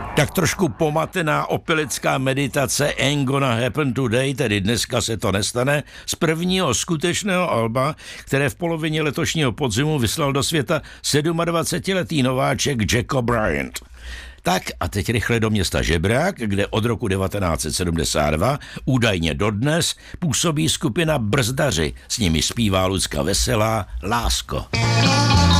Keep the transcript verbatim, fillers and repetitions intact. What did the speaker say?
Tak trošku pomatená opilická meditace Ain't Gonna Happen Today, tedy dneska se to nestane, z prvního skutečného alba, které v polovině letošního podzimu vyslal do světa dvacetisedmiletý nováček Jack Bryant. Tak a teď rychle do města Žebrák, kde od roku devatenáct set sedmdesát dva údajně dodnes působí skupina Brzdaři, s nimi zpívá Lucka Veselá Lásko.